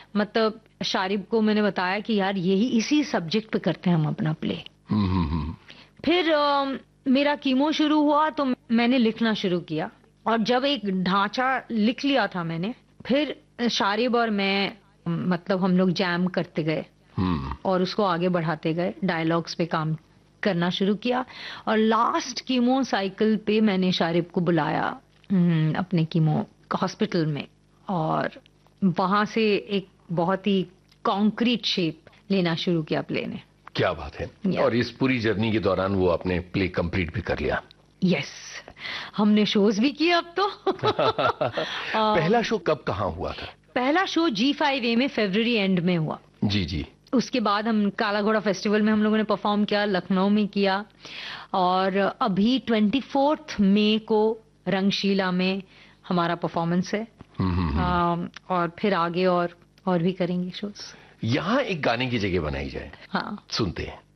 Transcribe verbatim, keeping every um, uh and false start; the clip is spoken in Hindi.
मतलब शारिब को मैंने बताया कि यार यही इसी सब्जेक्ट पे करते हैं हम अपना प्ले। फिर आ, मेरा कीमो शुरू हुआ तो मैंने लिखना शुरू किया, और जब एक ढांचा लिख लिया था मैंने, फिर शारिब और मैं मतलब हम लोग जैम करते गए और उसको आगे बढ़ाते गए, डायलॉग्स पे काम करना शुरू किया। और लास्ट कीमो साइकिल पे मैंने शारिब को बुलाया अपने कीमो हॉस्पिटल में, और वहां से एक बहुत ही कॉन्क्रीट शेप लेना शुरू किया प्ले ने। क्या बात है। yeah. और इस पूरी जर्नी के दौरान वो आपने प्ले कंप्लीट भी कर लिया। Yes yes. हमने शोज भी किए अब तो। पहला शो कब कहाँ हुआ था? पहला शो जी फाइव ए में फरवरी एंड में हुआ। जी जी। उसके बाद हम काला घोड़ा फेस्टिवल में हम लोगों ने परफॉर्म किया, लखनऊ में किया, और अभी ट्वेंटी फोर्थ मई को रंगशीला में हमारा परफॉर्मेंस है। आ, और फिर आगे और और भी करेंगे शोज। यहाँ एक गाने की जगह बनाई जाए। हाँ, सुनते हैं।